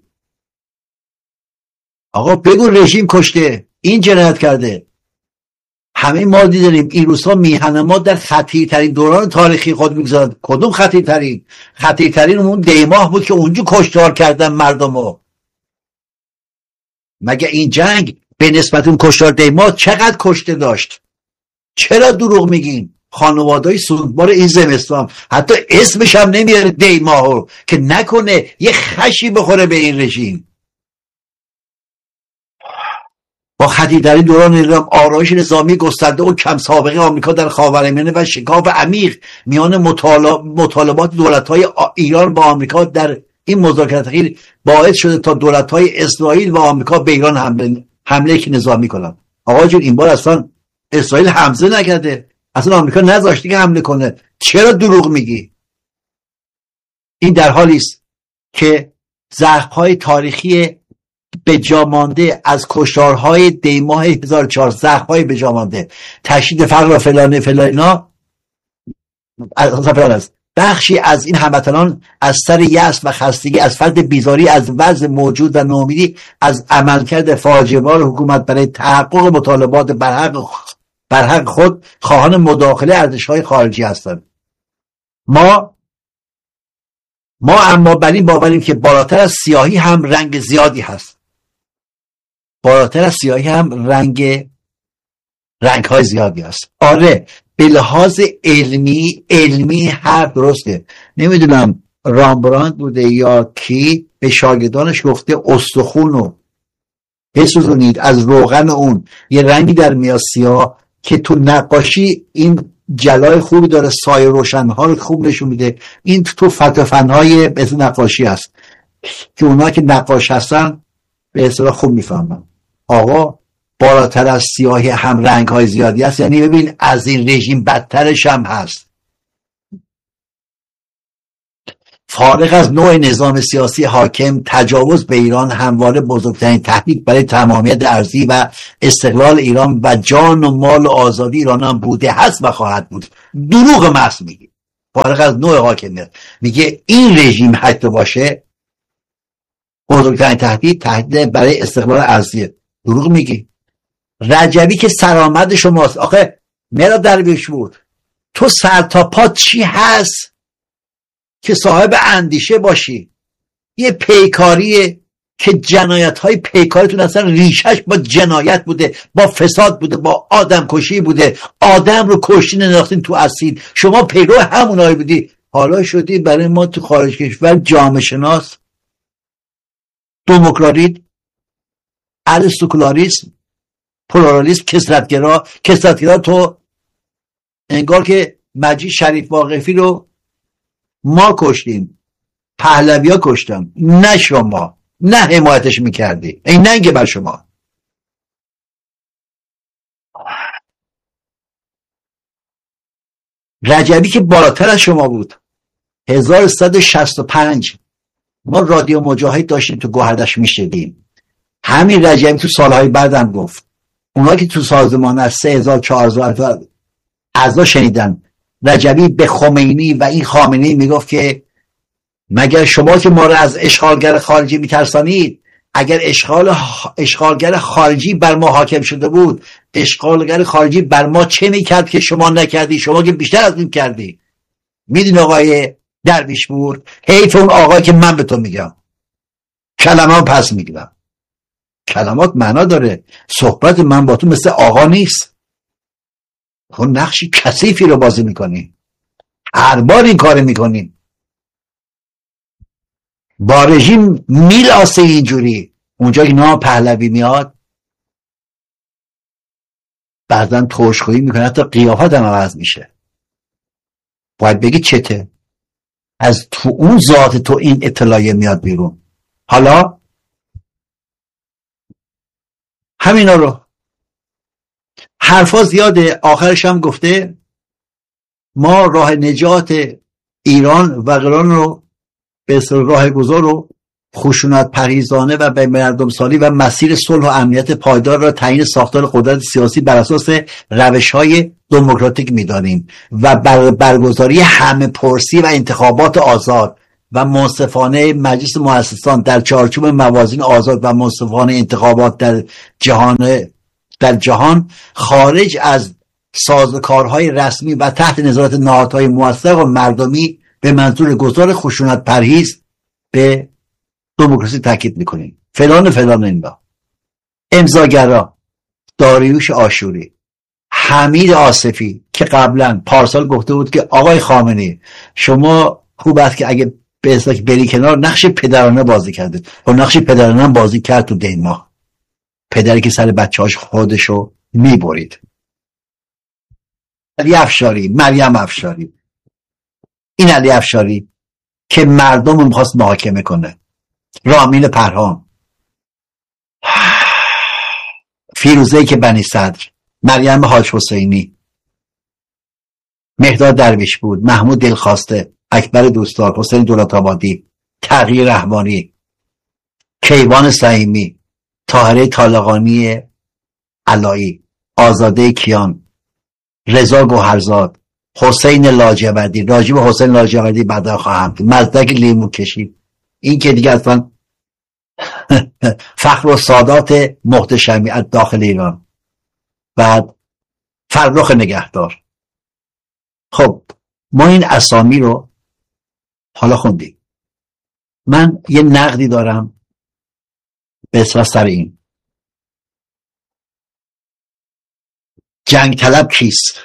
آقا بگو رژیم کشته، این جنایت کرده. همه ما دیدیم این روزها میهن ما در خطیرترین دوران تاریخی خود میگذارد. کدوم خطیرترین؟ خطیرترین اون دیماه بود که اونجا کشتار کردن مردمو. مگه این جنگ به نسبت اون کشتار دیماه چقدر کشته داشت؟ چرا دروغ میگین؟ خانواده‌های سوگوار این زمستان حتی اسمش هم نمیاره دیماهو، که نکنه یه خشی بخوره به این رژیم. با خطیرترین دوران ایران، آرایش نظامی گسترده و کم سابقه آمریکا در خاورمیانه و شکاف عمیق میان مطالبات دولت‌های ایران با آمریکا در این مذاکرات اخیر باعث شده تا دولت‌های اسرائیل و آمریکا به ایران حمله حمله نظامی کنند. آقا جون، این بار اصلا اسرائیل حمله نکرده، اصلا آمریکا نذاشته که حمله کنه. چرا دروغ میگی؟ این در حالی است که زخم‌های تاریخی به جا مانده از کشتارهای دیماه هزار و چهارصد، زخم‌های به جا مانده، تشدید فقر و فلان فلانا است. بخشی از این هموطنان از سر یأس و خستگی، از فرد بیزاری از وضع موجود و نومیدی از عملکرد فاجعه‌بار حکومت برای تحقق مطالبات برحق برحق خود خواهان مداخله ارتش‌های خارجی هستند. ما ما اما بر این باوریم که بالاتر از سیاهی هم رنگ زیادی هست. بالاتر از سیاهی هم رنگ رنگ های زیادی هست. آره، به لحاظ علمی علمی حرف درسته. نمیدونم رامبراند بوده یا کی به شاگردانش گفته استخونو بسوزونید، از روغن اون یه رنگی در میاد سیاه که تو نقاشی این جلای خوبی داره، سایه روشنها رو خوب نشون میده. این تو فتفنهای به اسم نقاشی هست که اونا که نقاش هستن به اصطلاح خوب میفهمن. آقا بالاتر از سیاهی هم رنگ های زیادی هست. یعنی ببین از این رژیم بدترش هم هست. فارغ از نوع نظام سیاسی حاکم، تجاوز به ایران همواره بزرگترین تهدید برای تمامیت ارضی و استقلال ایران و جان و مال و آزادی ایران هم بوده، هست و خواهد بود. دروغ محض میگه. فارغ از نوع حاکمیت میگه این رژیم حتی باشه بزرگترین تهدید تهدید برای استقلال ارضی. دروغ میگی. رجبی که سرآمد شماست. آخه مرا درویش بود، تو سر تا پا چی هست که صاحب اندیشه باشی؟ یه پیکاریه که جنایت های پیکاریتون اصلا ریشش با جنایت بوده، با فساد بوده، با آدم کشی بوده. آدم رو کشتین انداختین تو اسید. شما پیرو همونایی بودی، حالا شدی برای ما تو خارج کشور جامعه شناس، دموکراریت، اریستوکلاریسم، پلورالیسم، کثرتگرا. کثرتگرا تو انگار که مجید شریف واقفی رو ما کشتیم، پهلوی ها کشتم، نه شما، نه حمایتش میکردی. این نه اینکه بر شما. رجبی که بالاتر از شما بود. هزار و سیصد و شصت و پنج ما رادیو مجاهد داشتیم تو گوهردش میشدیم. همین رجبی تو سالهای بعدم گفت اونا که تو سازمان از سه هزار چهار هزار اعضا شنیدن رجبی به خمینی و این خامنه‌ای میگفت که مگر شما که ما رو از اشغالگر خارجی میترسانید، اگر اشغال اشغالگر خارجی بر ما حاکم شده بود، اشغالگر خارجی بر ما چه میکرد که شما نکردی؟ شما که بیشتر از این کردی. میدین آقای درویشپور، حیف اون آقای که من به تو میگم، کلمه پس میگیرم. کلمات معنا داره. صحبت من با تو مثل آقا نیست. تو نقشی کثیفی رو بازی میکنی، هر بار این کار میکنی. با رژیم میلاسه اینجوری. اونجا که نام پهلوی میاد بعضا ترشخویی میکنه، حتی قیافت هم عوض میشه. باید بگی چته؟ از تو اون ذات تو این اطلاعیه میاد بیرون. حالا همینا رو حرفا زیاده. آخرش هم گفته ما راه نجات ایران و غیران رو به راه گذار رو خشونت پریزانه و به مردم سالی و مسیر صلح و امنیت پایدار را تعیین ساختار قدرت سیاسی بر اساس روش‌های دموکراتیک می‌دانیم و بر برگزاری همه پرسی و انتخابات آزاد و منصفانه مجلس مؤسسان در چارچوب موازین آزاد و منصفانه انتخابات در جهان در جهان خارج از سازوکارهای رسمی و تحت نظارت نهادهای موثق و مردمی به منظور گذار خشونت پرهیز به دموکراسی تاکید میکنیم. فلان فلان اینا. امضاگرا داریوش آشوری، حمید آصفی که قبلا پارسال گفته بود که آقای خامنه‌ای شما خوب است که اگه به اصطلاح بری کنار، نقش پدرانه بازی کرده. و نقش پدرانه هم بازی کرد تو دنمارک. پدری که سر بچه‌هاش خودشو میبرید. علی افشاری، مریم افشاری. این علی افشاری که مردم رو میخواست محاکمه کنه. رامین پرهام، فیروزه‌ای که بنی صدر، مریم حاج حسینی، مهداد درویش بود، محمود دلخواسته، اکبر دوستدار، حسین دولت‌آبادی، تغییر رحمانی، کیوان سعیمی، طاهره طالقانی علایی، آزاده کیان، رضا گوهرزاد، حسین لاجوردی. راجع به حسین لاجوردی بعدا خواهم گفت. مزدک لیمو کشید. این که دیگه اصلا فخر و سادات محتشمی از داخل ایران. بعد فرخ نگهدار. خب ما این اسامی رو حالا خوندیم. من یه نقدی دارم به اصلا سر این جنگ طلب کیست؟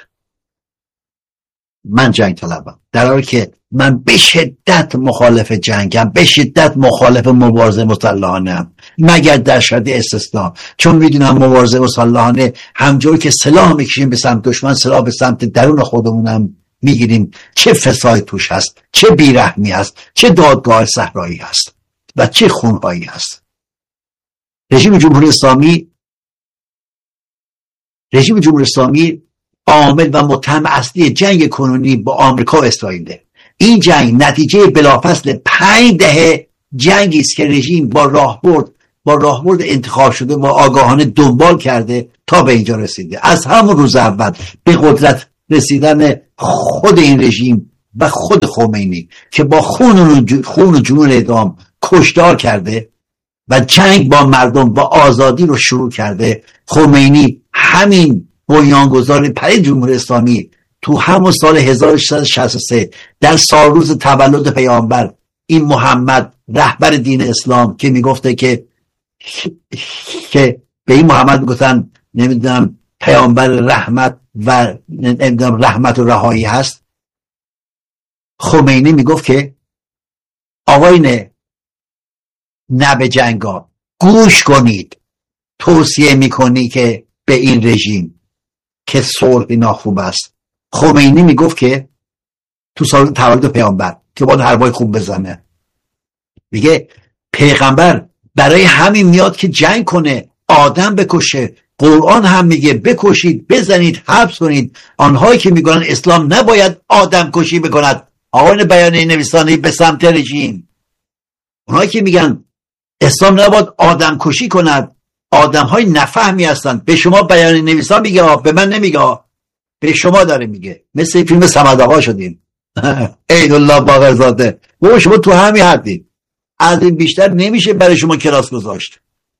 من جنگ طلبم، در حالی که من به شدت مخالف جنگم، به شدت مخالف مبارزه مسلحانه ام، مگر در شرط استثناء. چون میدونم مبارزه مسلحانه همجور که سلاح میکشیم به سمت دشمن، سلاح به سمت درون خودمونم میگیریم. چه فساد توش هست، چه بیرحمی هست، چه دادگاه صحرایی هست و چه خونهایی هست. رژیم جمهوری اسلامی رژیم جمهوری اسلامی عامل و متهم اصلی جنگ کنونی با آمریکا و اسرائیل. این جنگ نتیجه بلافاصله پنج دهه جنگی است که رژیم با راهبرد با راهبرد انتخاب شده و آگاهانه دنبال کرده تا به اینجا رسیده. از همون روز اول به قدرت رسیدن خود این رژیم و خود خمینی که با خون و خون و جنون اعدام کشتار کرده و جنگ با مردم و آزادی رو شروع کرده، خمینی همین بنیانگذار پره جمهوری اسلامی تو همون سال هزار و سیصد و شصت و سه در سالروز تولد پیامبر، این محمد رهبر دین اسلام که میگفته که که به این محمد میگفتن نمیدونم پیامبر رحمت و نمیدونم رحمت و رهایی هست، خمینی میگفت که آقاین نب جنگا گوش کنید، توصیه میکنی که به این رژیم که صلح اینا خوب است. خمینی میگفت که تو سال تولد پیامبر که باید حربای خوب بزنه، میگه پیغمبر برای همین میاد که جنگ کنه، آدم بکشه. قرآن هم میگه بکشید، بزنید، حبس کنید آنهایی که میگن اسلام نباید آدم کشی بکند. آقایان بیانیه نویسانی به سمت رژیم، اونهایی که میگن اسلام نباید آدم کشی کند آدم های نفهمی هستند. به شما بیانیه نویسان میگه، به من نمیگه، به شما داره میگه. مثل فیلم صمد آقا شدیم عید الله باقرزاده. و شما تو همین حدید، از این بیشتر نمیشه برای شما کلاس گذاشت.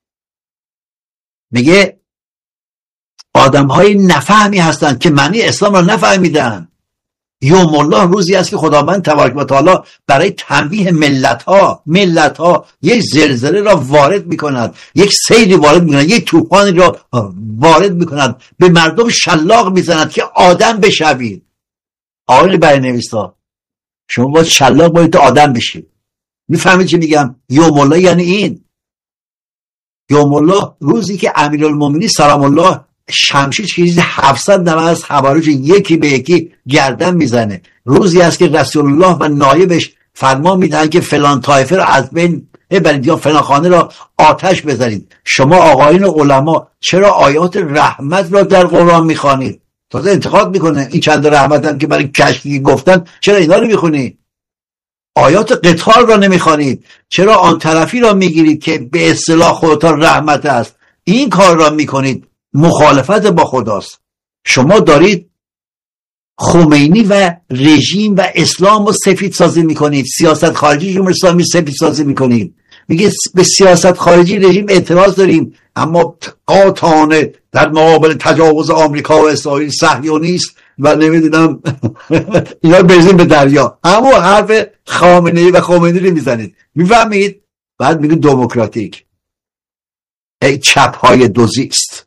میگه آدم های نفهمی هستند که معنی اسلام را نفهمیدن. یوم الله روزی است که خداوند تبارک و تعالی برای تنبیه ملت ها ملت ها یک زلزله را وارد میکند، یک سیلی وارد میکند، یک طوفانی را وارد میکند، به مردم شلاق میزند که آدم بشوید. آقای برنویسا شما باید شلاق باید آدم بشید. میفهمید چی میگم؟ یوم الله یعنی این. یوم الله روزی که امیرالمومنین سلام الله شمشیر چیزی هفتصد نوه از حوارج یکی به یکی گردن میزنه. روزی است که رسول الله و نایبش فرمان میدن که فلان طایفه را از بین ببرید یا فلان خانه را آتش بزنید. شما آقایان علما چرا آیات رحمت را در قرآن میخوانید؟ تازه انتقاد میکنه این چند رحمت هم که برای کشکی گفتن، چرا اینا رو میخونید؟ آیات قتال را نمیخوانید، چرا آن طرفی را میگیرید که به اصطلاح خودتان رحمت است؟ این کار را میکنید، مخالفت با خداست. شما دارید خمینی و رژیم و اسلام رو سفید سازی میکنید، سیاست خارجی جمهوری اسلامی سفید سازی میکنید. میگه به سیاست خارجی رژیم اعتراض داریم، اما قاطعانه در مقابل تجاوز آمریکا و اسرائیل صهیونیست و نمیدونم اینا بریزیم به دریا. اما حرف خامنه‌ای و خمینی رو میزنید، میفهمید؟ بعد میگه دموکراتیک. ای چپ های دوزیست،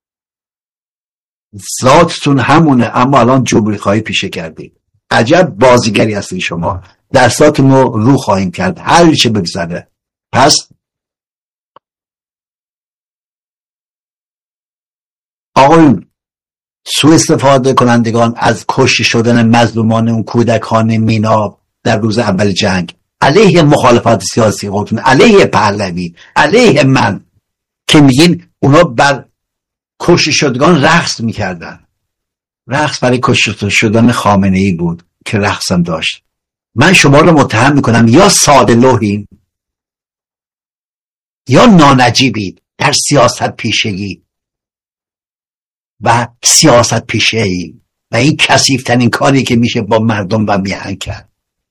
ذاتتون همونه اما الان جمهوری خواهی پیشه کردید. عجب بازیگری هستید شما. دستاتون رو رو خواهیم کرد هر چه بگذره. پس آقایون، سوء استفاده کنندگان از کشته شدن مظلومان اون کودکان مینا در روز اول جنگ علیه مخالفت سیاسی خودتون، علیه پهلوی، علیه من که میگین اونا بر کشته شدگان رقص میکردن. رقص برای کشته شدن خامنه‌ای بود که رقص هم داشت. من شما رو متهم میکنم یا ساده لوحین یا نانجیبید در سیاست پیشگی و سیاست پیشه‌ای و این کثیف‌ترین کاری که میشه با مردم و میهن کرد.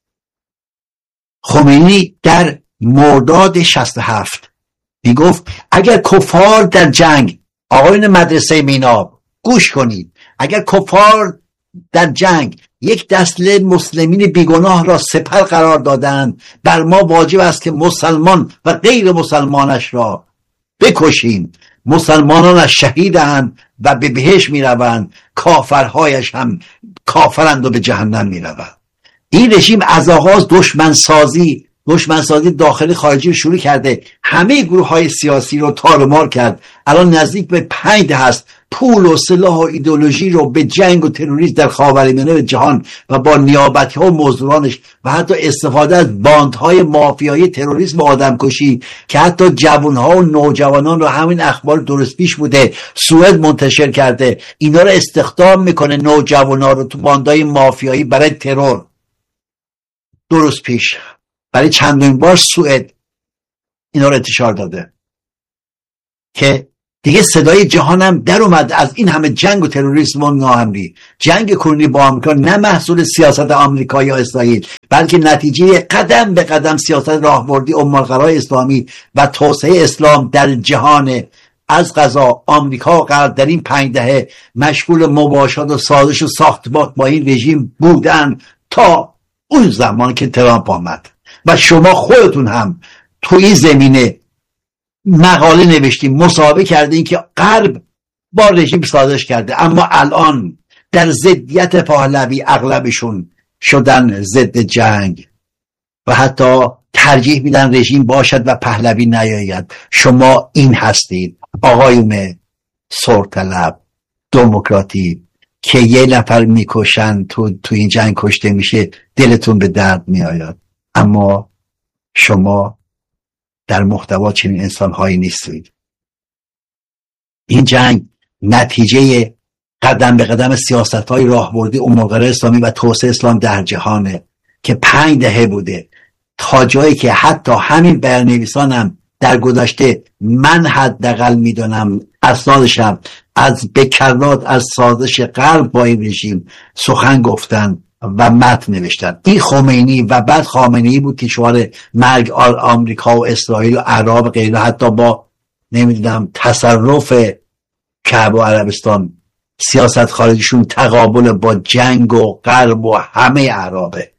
خمینی در مرداد شصت و هفت میگفت اگر کفار در جنگ، آقایان مدرسه میناب گوش کنید، اگر کفار در جنگ یک دسته مسلمین بیگناه را سپر قرار دادند، بر ما واجب است که مسلمان و غیر مسلمانش را بکشیم. مسلمانانش شهیدند و به بهشت می روند، کافرهایش هم کافرند و به جهنم می روند. این رژیم از آغاز دشمن سازی دشمن سازی داخلی خارجی رو شروع کرده، همه گروه های سیاسی رو تارمار کرد. الان نزدیک به پنج ده هست پول و سلاح و ایدئولوژی رو به جنگ و تروریسم در خاورمیانه و جهان و با نیابتی ها و مزدورانش و حتی استفاده از باندهای مافیایی تروریسم و آدمکشی که حتی جوانها و نوجوانان رو، همین اخبار درست پیش بوده، سوئد منتشر کرده، اینا رو استخدام میکنه نوجوانان رو تو باندهای مافیایی برای ترور. دو روز پیش برای چندمین بار سوئد اینا رو انتشار داده که دیگه صدای جهانم در اومد از این همه جنگ و تروریسم و ناامنی. جنگ کنونی با آمریکا نه محصول سیاست آمریکا یا اسرائیل، بلکه نتیجه قدم به قدم سیاست راهبردی امت‌القرای اسلامی و توسعه اسلام در جهان. از قضا آمریکا قرار در این پنج دهه مشغول مباشرت و سازش و ساختمان با این رژیم بودن تا اون زمان که ترامپ آمد. و شما خودتون هم تو این زمینه مقاله نوشتیم، مصاحبه کردین که غرب با رژیم سازش کرده، اما الان در ضدیت پهلوی اغلبشون شدن ضد جنگ و حتی ترجیح میدن رژیم باشد و پهلوی نیاید. شما این هستید آقایون سرطلب دموکراتی که یه نفر میکشن تو تو این جنگ کشته میشه، دلتون به درد میآید، اما شما در محتوا چنین انسان‌هایی نیستید. این جنگ نتیجه قدم به قدم سیاست‌های راهبردی امت‌القرای اسلامی و توسعه اسلام در جهانه که پنج دهه بوده، تا جایی که حتی همین بیان‌نویسان هم در گذشته من حداقل میدونم اسنادشم از بکرات از سازش غرب با این رژیم سخن گفتن و متن نوشتن. این خمینی و بعد خامنه‌ای بود که شعار مرگ آمریکا و اسرائیل و عرب و غیره حتی با نمیدونم تصرف کعبه و عربستان سیاست خارجیشون تقابل با جنگ و غرب و همه عربه.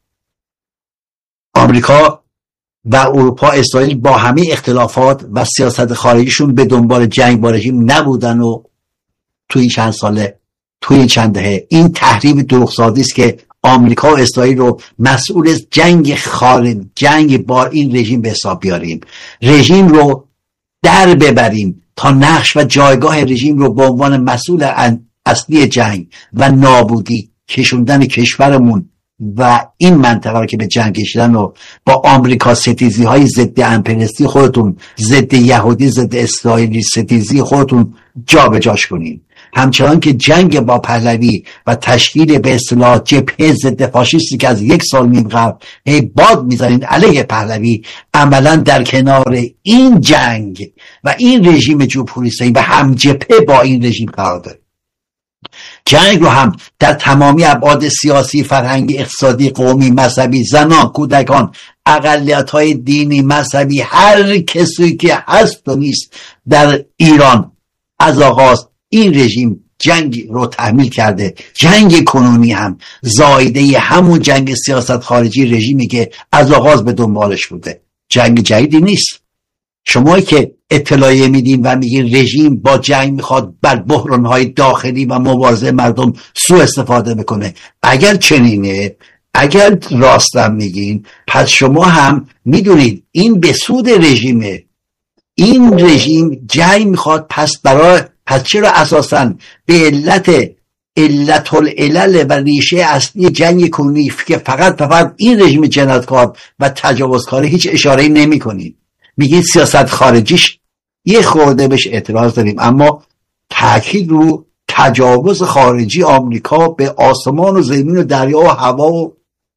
آمریکا و اروپا اسرائیل با همه اختلافات و سیاست خارجیشون به دنبال جنگ با رژیم نبودن و توی چند ساله توی چند دهه این تحریم دروغسازی است که آمریکا و اسرائیل رو مسئول جنگ خارج جنگ با این رژیم به حساب بیاریم، رژیم رو در ببریم تا نقش و جایگاه رژیم رو به عنوان مسئول اصلی جنگ و نابودی کشوندن کشورمون و این منطقه رو که به جنگ کشیدن و با آمریکا ستیزی های ضد امپریالیستی خودتون، ضد یهودی، ضد اسرائیلی ستیزی خودتون جا به جاش کنین. همچنان که جنگ با پهلوی و تشکیل به اصطلاح جبهه ضد فاشیستی که از یک سال نیم قبل هی باد میزنین علیه پهلوی، عملا در کنار این جنگ و این رژیم جمهوری اسلامی و هم جبهه با این رژیم قرار داره. جنگ رو هم در تمامی ابعاد سیاسی، فرهنگی، اقتصادی، قومی، مذهبی، زنان، کودکان، اقلیت‌های دینی، مذهبی، هر کسی که هست و نیست در ایران از آغاز این رژیم جنگ رو تحمیل کرده. جنگ کنونی هم زایده همون جنگ سیاست خارجی رژیمی که از آغاز به دنبالش بوده. جنگ جدیدی نیست. شما که اطلاعیه میدین و میگین رژیم با جنگ میخواد بر بحرانهای داخلی و مبارزه مردم سوء استفاده بکنه، اگر چنینه، اگر راستم میگین، پس شما هم میدونید این به سود رژیمه. این رژیم جنگ میخواد، پس برای پس چرا اساساً به علت علت العلل و ریشه اصلی جنگ کنونی که فقط فقط این رژیم جنایتکار و تجاوزکار هیچ اشاره نمی کنید؟ میگید سیاست خارجیش یه خورده بهش اعتراض داریم، اما تاکید رو تجاوز خارجی آمریکا به آسمان و زمین و دریا و هوا و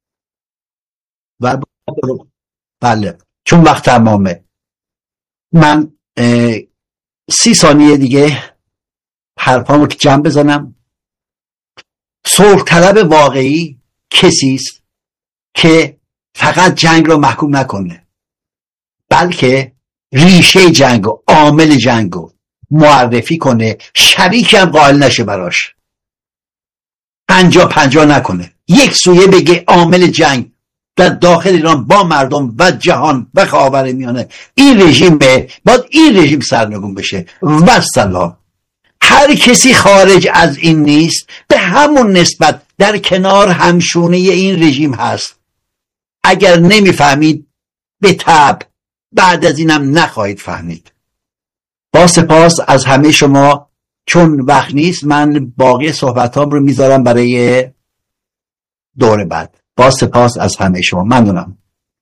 و بله چون وقت تمامه. من سی ثانیه دیگه حرفامو که جمع بزنم. صلح طلب واقعی کسی است که فقط جنگ رو محکوم نکنه، بلکه ریشه جنگ و عامل جنگ رو معرفی کنه، شریک هم قائل نشه براش، پنجا پنجا نکنه، یک سویه بگه عامل جنگ در داخل ایران با مردم و جهان و خاورمیانه این رژیم به باید این رژیم سرنگون بشه و سلام. هر کسی خارج از این نیست، به همون نسبت در کنار همشونه این رژیم هست. اگر نمیفهمید به تب بعد از اینم نخواهید فهمید. با سپاس از همه شما. چون وقت نیست من باقی صحبتام رو میذارم برای دور بعد. با سپاس از همه شما. ممنونم.